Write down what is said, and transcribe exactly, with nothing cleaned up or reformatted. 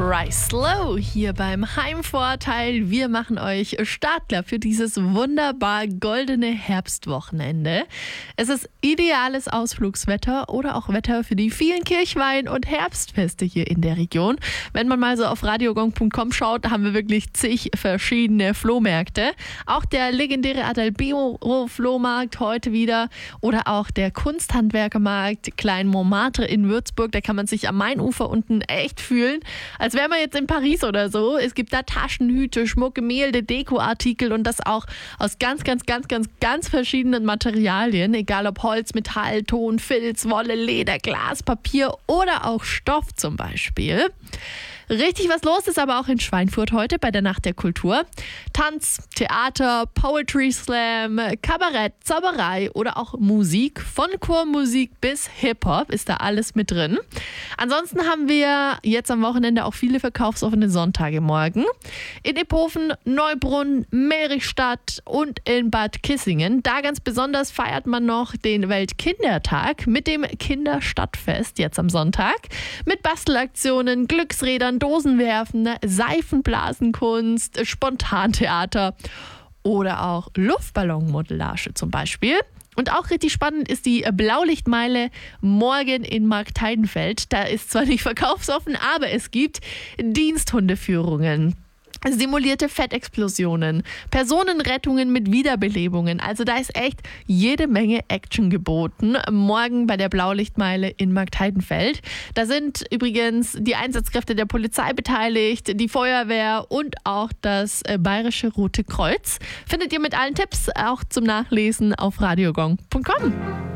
Rise Slow hier beim Heimvorteil. Wir machen euch startklar für dieses wunderbar goldene Herbstwochenende. Es ist ideales Ausflugswetter oder auch Wetter für die vielen Kirchweih- und Herbstfeste hier in der Region. Wenn man mal so auf radiogong punkt com schaut, haben wir wirklich zig verschiedene Flohmärkte. Auch der legendäre Adalbero-Flohmarkt heute wieder oder auch der Kunsthandwerkermarkt Klein Montmartre in Würzburg. Da kann man sich am Mainufer unten echt fühlen, als wäre man jetzt in Paris oder so. Es gibt da Taschenhüte, Schmuck, Gemälde, Dekoartikel und das auch aus ganz, ganz, ganz, ganz, ganz verschiedenen Materialien. Egal ob Holz, Metall, Ton, Filz, Wolle, Leder, Glas, Papier oder auch Stoff zum Beispiel. Richtig was los ist aber auch in Schweinfurt heute bei der Nacht der Kultur. Tanz, Theater, Poetry Slam, Kabarett, Zauberei oder auch Musik. Von Chormusik bis Hip-Hop ist da alles mit drin. Ansonsten haben wir jetzt am Wochenende auch viele verkaufsoffene Sonntage morgen. In Iphofen, Neubrunn, Merichstadt und in Bad Kissingen. Da ganz besonders feiert man noch den Weltkindertag mit dem Kinderstadtfest jetzt am Sonntag. Mit Bastelaktionen, Glücksrädern, Dosenwerfen, Seifenblasenkunst, Spontantheater oder auch Luftballonmodellage zum Beispiel. Und auch richtig spannend ist die Blaulichtmeile morgen in Marktheidenfeld. Da ist zwar nicht verkaufsoffen, aber es gibt Diensthundeführungen. Simulierte Fettexplosionen, Personenrettungen mit Wiederbelebungen. Also da ist echt jede Menge Action geboten. Morgen bei der Blaulichtmeile in Marktheidenfeld. Da sind übrigens die Einsatzkräfte der Polizei beteiligt, die Feuerwehr und auch das Bayerische Rote Kreuz. Findet ihr mit allen Tipps auch zum Nachlesen auf radiogong punkt com.